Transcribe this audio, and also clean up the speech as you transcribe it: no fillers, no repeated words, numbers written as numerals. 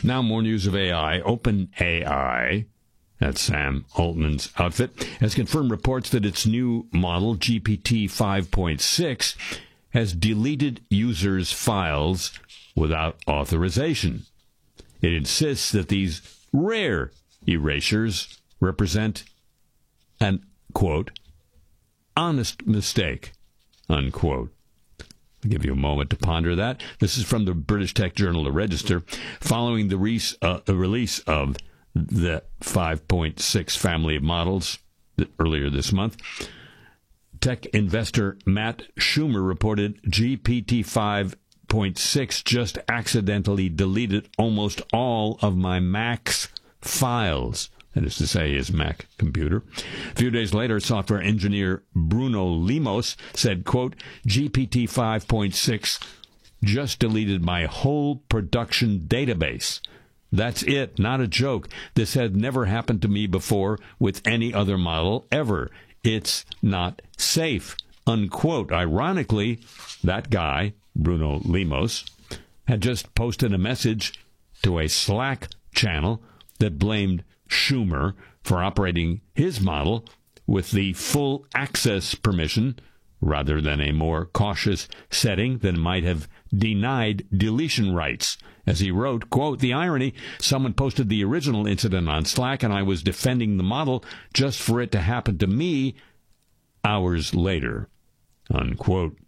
Now more news of AI. OpenAI, that's Sam Altman's outfit, has confirmed reports that its new model, GPT 5.6, has deleted users' files without authorization. It insists that these rare erasures represent an, quote, honest mistake, unquote. I'll give you a moment to ponder that. This is from the British tech journal The Register. Following the release of the 5.6 family of models earlier this month, tech investor Matt Schumer reported GPT 5.6 just accidentally deleted almost all of my Mac's files. That is to say, his Mac computer. A few days later, software engineer Bruno Limos said, quote, GPT 5.6 just deleted my whole production database. That's it, not a joke. This had never happened to me before with any other model ever. It's not safe, unquote. Ironically, that guy, Bruno Limos, had just posted a message to a Slack channel that blamed Schumer for operating his model with the full access permission rather than a more cautious setting that might have denied deletion rights. As he wrote, quote, the irony, someone posted the original incident on Slack and I was defending the model just for it to happen to me hours later, unquote.